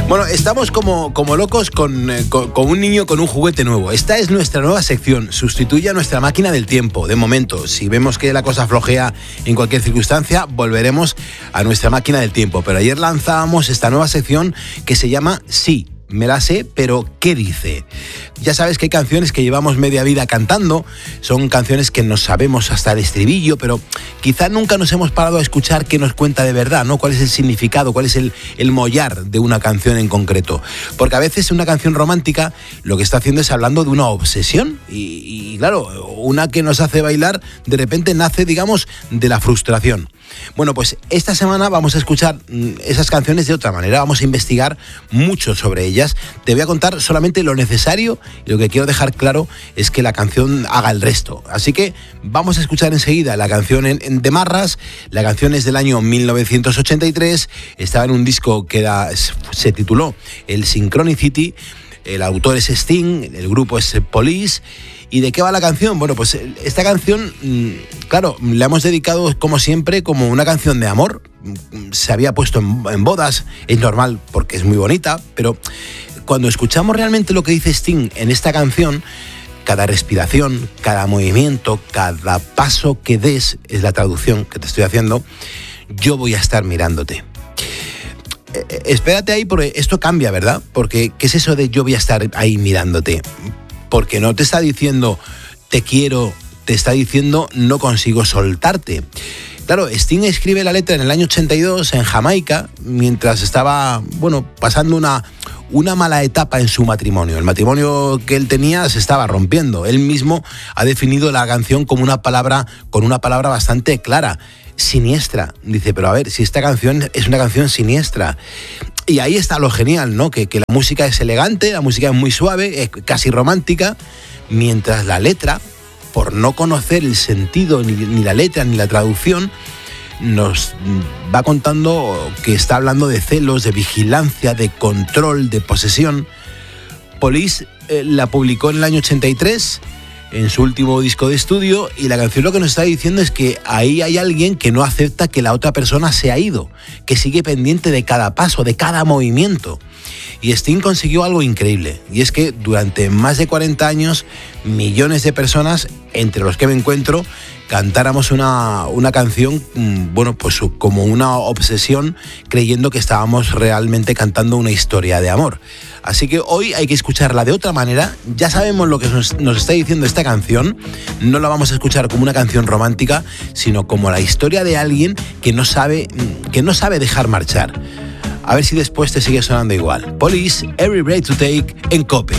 Bueno, estamos como locos con un niño con un juguete nuevo. Esta es nuestra nueva sección, sustituye a nuestra máquina del tiempo. De momento, si vemos que la cosa flojea en cualquier circunstancia, volveremos a nuestra máquina del tiempo. Pero ayer lanzábamos esta nueva sección que se llama Sí, me la sé, pero ¿qué dice? Ya sabes que hay canciones que llevamos media vida cantando, son canciones que nos sabemos hasta el estribillo, pero quizá nunca nos hemos parado a escuchar qué nos cuenta de verdad, ¿no? ¿Cuál es el significado? ¿Cuál es el mollar de una canción en concreto? Porque a veces una canción romántica lo que está haciendo es hablando de una obsesión y claro, una que nos hace bailar de repente nace, digamos, de la frustración. Bueno, pues esta semana vamos a escuchar esas canciones de otra manera, vamos a investigar mucho sobre ellas. Te voy a contar solamente lo necesario y lo que quiero dejar claro es que la canción haga el resto. Así que vamos a escuchar enseguida la canción de Marras. La canción es del año 1983, estaba en un disco que se tituló El Synchronicity, el autor es Sting, el grupo es Police. ¿Y de qué va la canción? Bueno, pues esta canción, claro, la hemos dedicado como siempre como una canción de amor. Se había puesto en bodas, es normal porque es muy bonita, pero cuando escuchamos realmente lo que dice Sting en esta canción, cada respiración, cada movimiento, cada paso que des, es la traducción que te estoy haciendo, yo voy a estar mirándote. Espérate ahí porque esto cambia, ¿verdad? Porque ¿qué es eso de yo voy a estar ahí mirándote? Porque no te está diciendo te quiero, te está diciendo no consigo soltarte. Claro, Sting escribe la letra en el año 82 en Jamaica, mientras estaba, pasando una mala etapa en su matrimonio. El matrimonio que él tenía se estaba rompiendo. Él mismo ha definido la canción como con una palabra bastante clara, siniestra. Dice, pero a ver, si esta canción es una canción siniestra. Y ahí está lo genial, ¿no? Que la música es elegante, la música es muy suave, es casi romántica, mientras la letra, por no conocer el sentido, ni la letra, ni la traducción, nos va contando que está hablando de celos, de vigilancia, de control, de posesión. Police la publicó en el año 83, en su último disco de estudio, y la canción lo que nos está diciendo es que ahí hay alguien que no acepta que la otra persona se ha ido, que sigue pendiente de cada paso, de cada movimiento. Y Sting consiguió algo increíble, y es que durante más de 40 años, millones de personas, entre los que me encuentro, cantáramos una canción, pues como una obsesión, creyendo que estábamos realmente cantando una historia de amor. Así que hoy hay que escucharla de otra manera. Ya sabemos lo que nos está diciendo esta canción. No la vamos a escuchar como una canción romántica, sino como la historia de alguien que no sabe dejar marchar. A ver si después te sigue sonando igual. Police, Every Breath to Take en COPE.